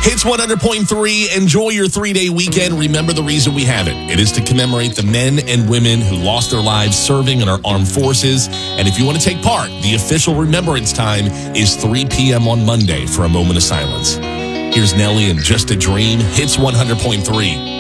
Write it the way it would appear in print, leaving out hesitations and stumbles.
Hits 100.3. Enjoy your 3-day weekend. Remember the reason we have it. It is to commemorate the men and women who lost their lives serving in our armed forces. And if you want to take part, the official remembrance time is 3 p.m. on Monday for a moment of silence. Here's Nelly and Just a Dream. Hits 100.3.